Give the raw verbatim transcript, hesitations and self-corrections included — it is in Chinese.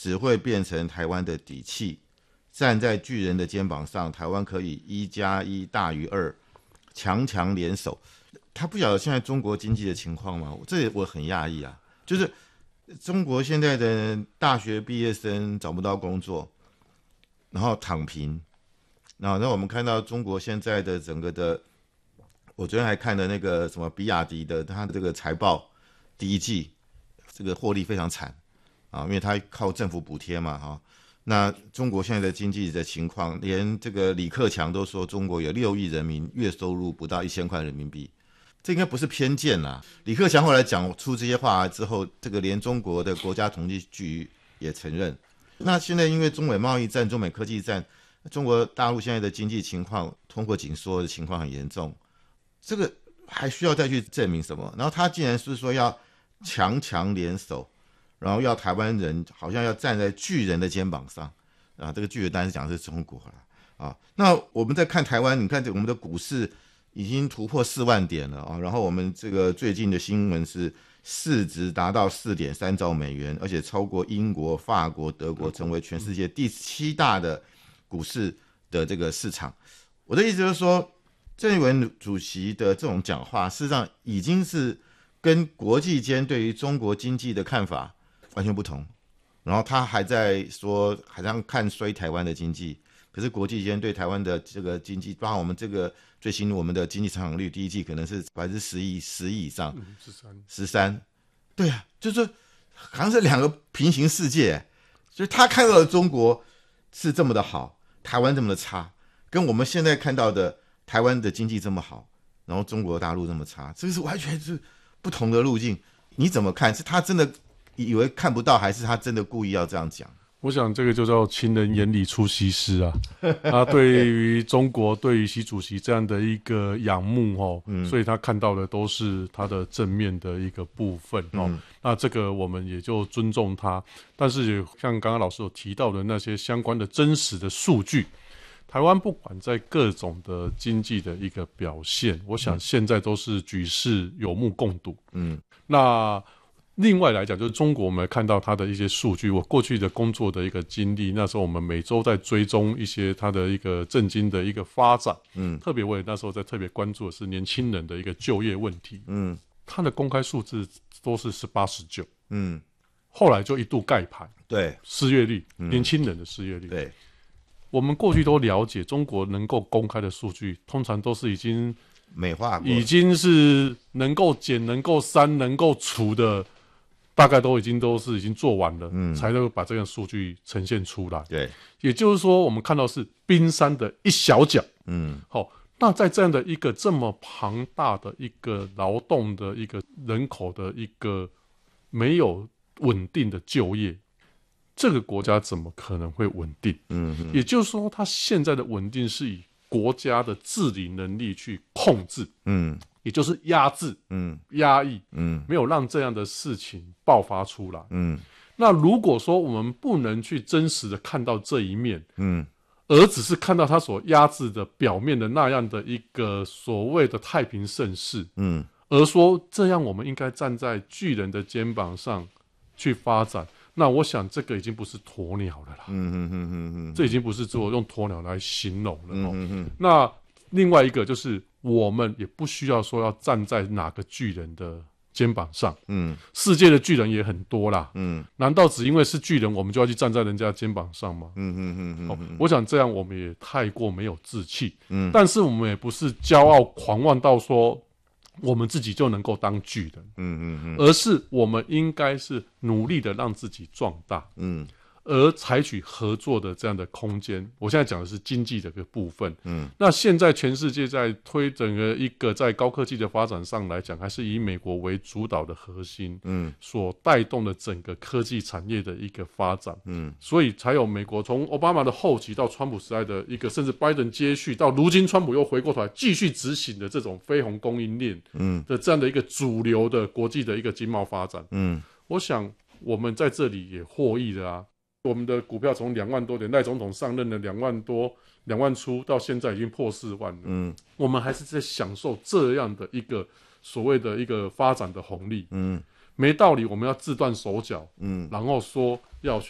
只会变成台湾的底气。站在巨人的肩膀上，台湾可以一加一大于二，强强联手。他不晓得现在中国经济的情况吗？这我很讶异啊，就是中国现在的大学毕业生找不到工作，然后躺平，然后让我们看到中国现在的整个的，我昨天还看的那个什么比亚迪的，它的这个财报第一季这个获利非常惨啊，因为它靠政府补贴嘛，哈。那中国现在的经济的情况，连这个李克强都说中国有六亿人民月收入不到一千块人民币，这应该不是偏见啦。李克强后来讲出这些话之后，这个连中国的国家统计局也承认。那现在因为中美贸易战、中美科技战，中国大陆现在的经济情况、通货紧缩的情况很严重，这个还需要再去证明什么？然后他竟然是说要强强联手。然后要台湾人好像要站在巨人的肩膀上啊，这个巨人当然是讲的是中国了啊。那我们在看台湾，你看我们的股市已经突破四万点了啊，然后我们这个最近的新闻是市值达到 四点三兆美元，而且超过英国、法国、德国，成为全世界第七大的股市的这个市场。我的意思就是说，郑义文主席的这种讲话，事实上已经是跟国际间对于中国经济的看法完全不同，然后他还在说，好像看衰台湾的经济，可是国际间对台湾的这个经济，包括我们这个最新我们的经济成长率，第一季可能是百分之十亿、十亿以上， 十三、 十三，对啊，就是好像是两个平行世界，所以他看到的中国是这么的好，台湾这么的差，跟我们现在看到的台湾的经济这么好，然后中国大陆这么差，这个是完全是不同的路径。你怎么看？是他真的以为看不到，还是他真的故意要这样讲？ 我想这个就叫情人眼里出西施啊。他对于中国，对于习主席这样的一个仰慕哦、嗯，所以他看到的都是他的正面的一个部分哦、嗯。那这个我们也就尊重他，但是也像刚刚老师有提到的那些相关的真实的数据，台湾不管在各种的经济的一个表现，我想现在都是举世有目共睹。嗯，那另外来讲，就是中国我们看到它的一些数据，我过去的工作的一个经历，那时候我们每周在追踪一些它的一个政经的一个发展，嗯，特别我也那时候在特别关注的是年轻人的一个就业问题，嗯，它的公开数字都是十八、十九，嗯，后来就一度盖牌， 对， 失业率，嗯、年轻人的失业率， 对， 我们过去都了解，中国能够公开的数据，通常都是已经美化过， 已经是能够减、能够删、能够除的。大概都已经都是已经做完了，嗯，才能把这个数据呈现出来。 对， 也就是说，我们看到是冰山的一小角，嗯，好、哦，那在这样的一个这么庞大的一个劳动的一个人口的一个没有稳定的就业，这个国家怎么可能会稳定？嗯，也就是说，它现在的稳定是以国家的治理能力去控制，嗯。也就是压制、嗯，压抑，嗯，没有让这样的事情爆发出来，嗯。那如果说我们不能去真实的看到这一面，嗯，而只是看到他所压制的表面的那样的一个所谓的太平盛世，嗯，而说这样我们应该站在巨人的肩膀上去发展，那我想这个已经不是鸵鸟了啦，嗯嗯嗯嗯嗯，这已经不是只有用鸵鸟来形容了，嗯嗯嗯。那另外一个就是。我们也不需要说要站在哪个巨人的肩膀上，嗯，世界的巨人也很多啦，嗯，难道只因为是巨人，我们就要去站在人家肩膀上吗？嗯嗯嗯嗯、哦，我想这样我们也太过没有志气，嗯，但是我们也不是骄傲狂妄到说我们自己就能够当巨人，嗯嗯嗯，而是我们应该是努力的让自己壮大，嗯。而采取合作的这样的空间，我现在讲的是经济的一个部分。嗯，那现在全世界在推整个一个在高科技的发展上来讲，还是以美国为主导的核心，嗯，所带动的整个科技产业的一个发展，嗯，所以才有美国从奥巴马的后期到川普时代的一个，甚至拜登接续到如今川普又回过头来继续执行的这种非红供应链，嗯的这样的一个主流的国际的一个经贸发展，嗯，我想我们在这里也获益了啊。我们的股票从两万多点，赖总统上任的两万多、两万出，到现在已经破四万了。嗯，我们还是在享受这样的一个所谓的一个发展的红利。嗯，没道理我们要自断手脚。嗯，然后说要去。